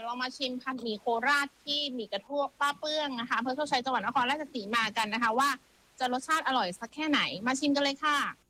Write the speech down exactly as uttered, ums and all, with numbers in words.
เรามาชิมผัดหมี่โคราชที่หมี่กระทวกป้าเปื้องนะคะอำเภอโชคชัยจังหวัดนครราชสีมากันนะคะว่าจะรสชาติอร่อยสักแค่ไหนมาชิมกันเลยค่ะ